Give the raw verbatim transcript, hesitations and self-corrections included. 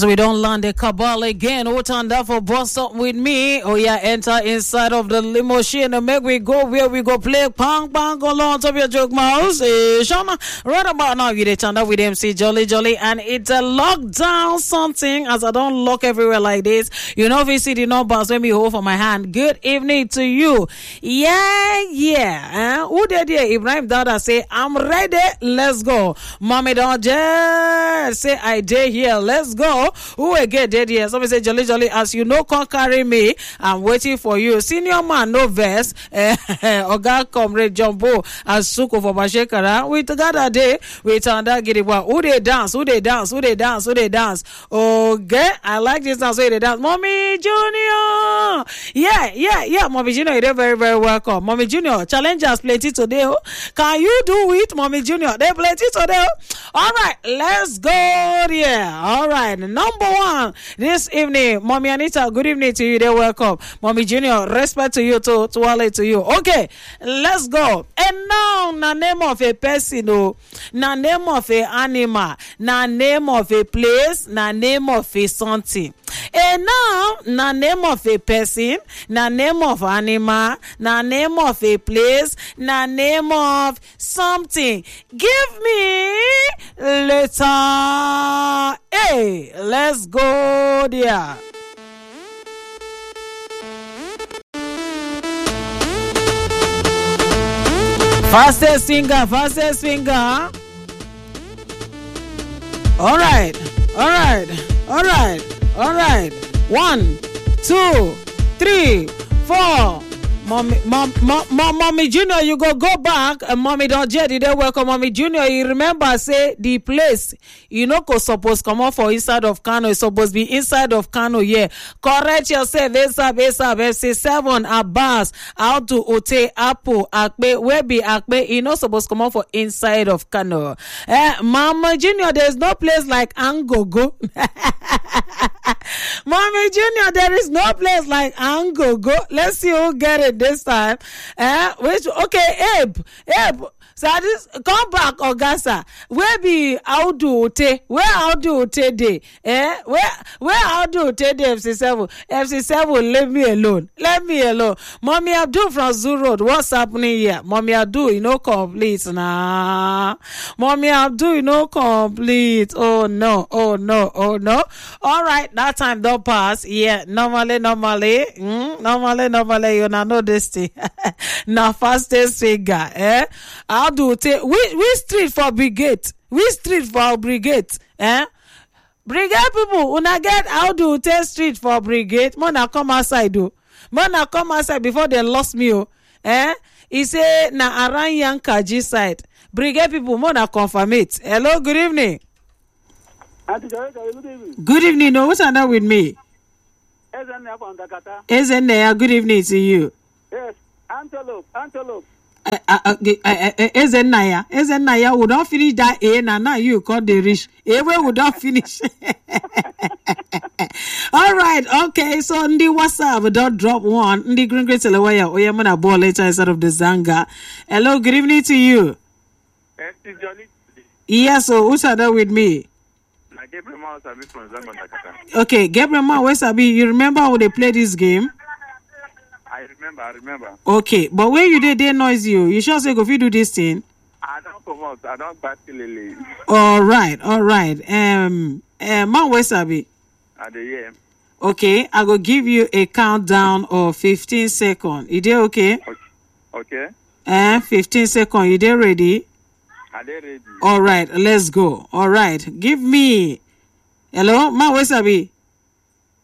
We don't land the cabal again. Who turned up for bus up with me? Oh yeah, enter inside of the limousine and make we go where we go play pang pang go on top of your joke mouse. Eh, Shana, right about now you turn up with M C Jolly Jolly and it's a lockdown something as I don't lock everywhere like this. You know, if you see the numbers when we hold for my hand. Good evening to you. Yeah, yeah. Uh, who did here? Ibrahim Dada say I'm ready. Let's go. Mommy don't just say I did here. Let's go. Who again dead here? Somebody say Jolly Jolly, as you know, can't carry me. I'm waiting for you. Senior man, no verse. Oga comrade Jumbo as Suko for Bashekara. We together day. We turn that get it. Who they dance? Who they dance? Who they dance? Who they dance? Okay, I like this dance. Who they dance? Mommy Junior. Yeah, yeah, yeah. Mommy Junior, you're very, very welcome. Mommy Junior, challengers plenty today. Oh. Can you do it, Mommy Junior? They plenty today. Oh. All right, let's go there. All right. Number one this evening, Mommy Anita, good evening to you. They're welcome. Mommy Junior, respect to you too, to all to you. Okay, let's go. And now, na name of a person, oh, na name of a animal, na name of a place, na name of a something. And now, na name of a person, na name of animal, na name of a place, na name of something. Give me letter A. Let's go there. Fastest finger, fastest finger. All right, all right, all right. All right, one, two, three, four. Mommy, mom, mom, mom, Mommy Junior, you go go back. And Mommy don't jet it. Welcome, Mommy Junior. You remember say the place you know go supposed come out for inside of Kano. It's supposed to be inside of Kano. Yeah, correct yourself. ASAP, ASAP. F C seven Abbas out to Ote Apple Akpe. Where be Akpe? You know supposed to come out for inside of Kano. Eh, Mama Junior, there's no place like Angogo. Mommy Junior, there is no place like Angogo. Let's see who get it this time. Eh, which okay, Abe, Abe. So this come back, Augusta. Where be Audu Ote? Where Audu Ote day? Eh? Where where Audu Ote day? F C seven. F C seven, leave me alone. Leave me alone. Mommy Abdul from Zoo Road. What's happening here? Mommy Abdul, you know complete nah. Mommy Abdul, you know complete. Oh no, oh no, oh no. All right, that time don't pass. Yeah, normally, normally, mm, normally, normally, you know this thing. Now fastest figure, eh? How do take we we street for brigade? We street for brigade, eh? Brigade people, when I get how do take street for brigade? Mona come outside, do. Mona come outside before they lost me, oh, eh? He say na around Yankaji side. Brigade people, Mona confirm it. Hello, good evening. Good evening. Good evening. No, what's that with me? Ezenea, good evening to you. Yes, antelope, antelope. Uh, uh, uh, uh, Ezenaya, Ezenaya would not finish that A, and now you call the rich. A would not finish. All right, okay. So, Ndi WhatsApp, don't drop one. Ndi Green Great Selewaya, Oyamana ball later instead of the Zanga. Hello, good evening to you. Yes, so who's that with me? Okay, Gabriel Ma, where's Abi? You remember how they play this game? I remember, I remember. Okay, but when you did, they noise you. You sure say, if you do this thing? I don't promote, I don't battle. All right, all right. Um, uh, Ma, where's Abi? At the year. Okay, I will give you a countdown of fifteen seconds. Is that okay? Okay. Uh, fifteen seconds. You there ready? Are they ready? All right, let's go. All right, give me. Hello, Ma, where's Abi?